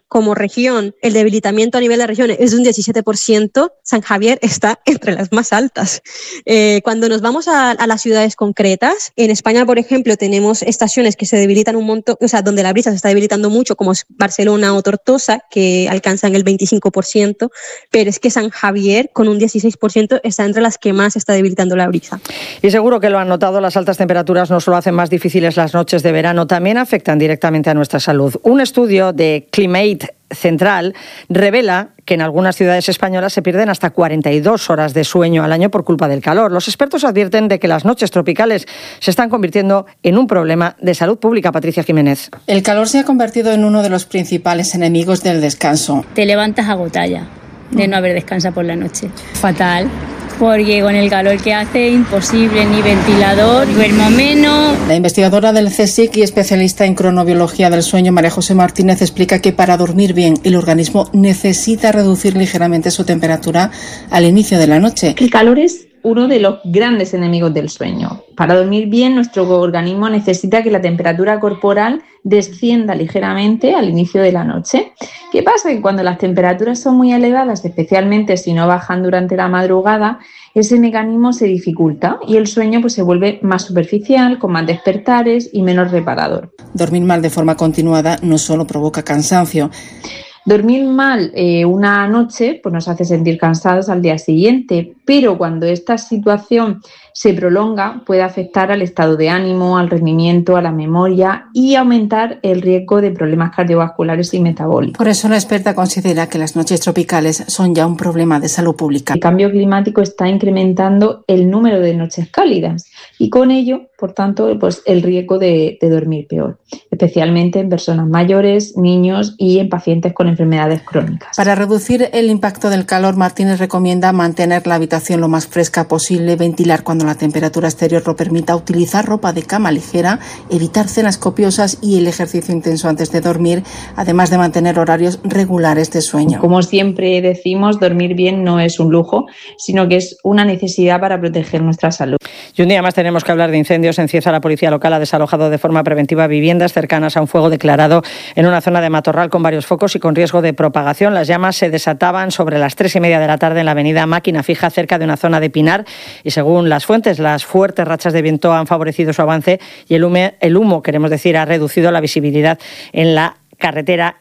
como región el debilitamiento a nivel de región es de un 17%, San Javier está entre las más altas. Cuando nos vamos a las ciudades concretas, en España, por ejemplo, tenemos estaciones que se debilitan un montón, o sea, donde la brisa se está debilitando mucho, como es Barcelona o Tortosa, que alcanzan el 25%, pero es que San Javier, con un 16%, está entre las que más está debilitando la brisa. Y seguro que lo han notado, las altas temperaturas no solo hacen más difíciles las noches de verano, también afectan directamente a nuestra salud. Un estudio de Climate Central revela que en algunas ciudades españolas se pierden hasta 42 horas de sueño al año por culpa del calor. Los expertos advierten de que las noches tropicales se están convirtiendo en un problema de salud pública. Patricia Jiménez. El calor se ha convertido en uno de los principales enemigos del descanso. Te levantas agotada ya de no haber descansado por la noche. Fatal. Porque con el calor que hace, imposible, ni ventilador, duermo menos. La investigadora del CSIC y especialista en cronobiología del sueño, María José Martínez, explica que para dormir bien el organismo necesita reducir ligeramente su temperatura al inicio de la noche. El calor es uno de los grandes enemigos del sueño. Para dormir bien, nuestro organismo necesita que la temperatura corporal descienda ligeramente al inicio de la noche. ¿Qué pasa? Que cuando las temperaturas son muy elevadas, especialmente si no bajan durante la madrugada, ese mecanismo se dificulta y el sueño se vuelve más superficial, con más despertares y menos reparador. Dormir mal de forma continuada no solo provoca cansancio. Dormir mal una noche nos hace sentir cansados al día siguiente, pero cuando esta situación se prolonga puede afectar al estado de ánimo, al rendimiento, a la memoria y aumentar el riesgo de problemas cardiovasculares y metabólicos. Por eso la experta considera que las noches tropicales son ya un problema de salud pública. El cambio climático está incrementando el número de noches cálidas y con ello, por tanto, el riesgo de dormir peor, especialmente en personas mayores, niños y en pacientes con enfermedades crónicas. Para reducir el impacto del calor, Martínez recomienda mantener la habitación lo más fresca posible, ventilar cuando la temperatura exterior lo permita, utilizar ropa de cama ligera, evitar cenas copiosas y el ejercicio intenso antes de dormir, además de mantener horarios regulares de sueño. Como siempre decimos, dormir bien no es un lujo, sino que es una necesidad para proteger nuestra salud. Y un día más tenemos que hablar de incendios. En Cieza, la policía local ha desalojado de forma preventiva viviendas cercanas a un fuego declarado en una zona de matorral con varios focos y con riesgo de propagación. Las llamas se desataban sobre las 3:30 de la tarde en la avenida Máquina Fija, cerca de una zona de pinar, y según las fuentes, las fuertes rachas de viento han favorecido su avance y el humo, ha reducido la visibilidad en la carretera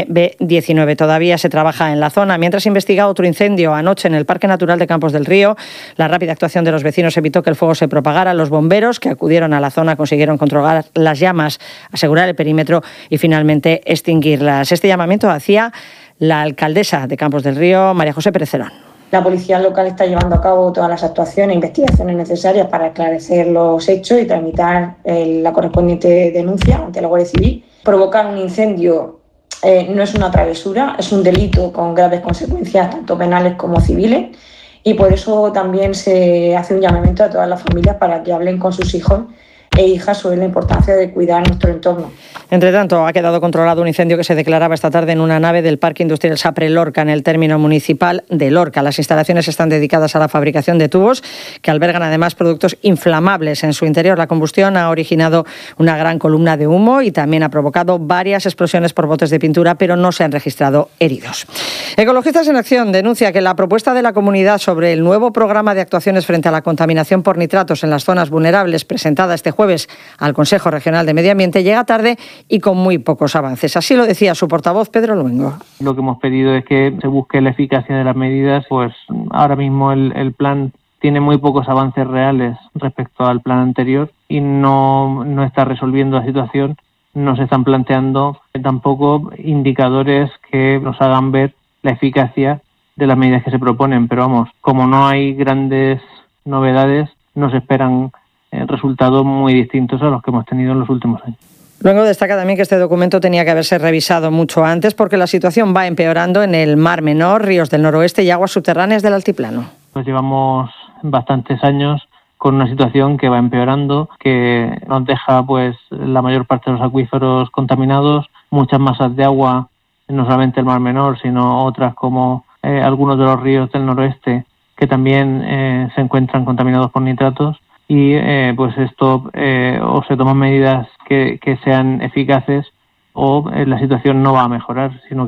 RMB19. Todavía se trabaja en la zona. Mientras investiga otro incendio anoche en el Parque Natural de Campos del Río, la rápida actuación de los vecinos evitó que el fuego se propagara. Los bomberos que acudieron a la zona consiguieron controlar las llamas, asegurar el perímetro y finalmente extinguirlas. Este llamamiento hacía la alcaldesa de Campos del Río, María José Pérez Cerón. La policía local está llevando a cabo todas las actuaciones e investigaciones necesarias para esclarecer los hechos y tramitar la correspondiente denuncia ante la Guardia Civil. Provocar un incendio no es una travesura, es un delito con graves consecuencias tanto penales como civiles, y por eso también se hace un llamamiento a todas las familias para que hablen con sus hijos e hijas sobre la importancia de cuidar nuestro entorno. Entre tanto, ha quedado controlado un incendio que se declaraba esta tarde en una nave del Parque Industrial Sapre Lorca, en el término municipal de Lorca. Las instalaciones están dedicadas a la fabricación de tubos que albergan además productos inflamables en su interior. La combustión ha originado una gran columna de humo y también ha provocado varias explosiones por botes de pintura, pero no se han registrado heridos. Ecologistas en Acción denuncia que la propuesta de la comunidad sobre el nuevo programa de actuaciones frente a la contaminación por nitratos en las zonas vulnerables, presentada este jueves al Consejo Regional de Medio Ambiente, llega tarde y con muy pocos avances. Así lo decía su portavoz, Pedro Luengo. Lo que hemos pedido es que se busque la eficacia de las medidas. Pues ahora mismo el plan tiene muy pocos avances reales respecto al plan anterior y no está resolviendo la situación. No se están planteando tampoco indicadores que nos hagan ver la eficacia de las medidas que se proponen. Pero vamos, como no hay grandes novedades, nos esperan resultados muy distintos a los que hemos tenido en los últimos años. Luego destaca también que este documento tenía que haberse revisado mucho antes porque la situación va empeorando en el Mar Menor, ríos del noroeste y aguas subterráneas del altiplano. Pues llevamos bastantes años con una situación que va empeorando, que nos deja pues la mayor parte de los acuíferos contaminados, muchas masas de agua, no solamente el Mar Menor, sino otras como algunos de los ríos del noroeste que también se encuentran contaminados por nitratos. Y pues esto o se toman medidas que sean eficaces o la situación no va a mejorar, sino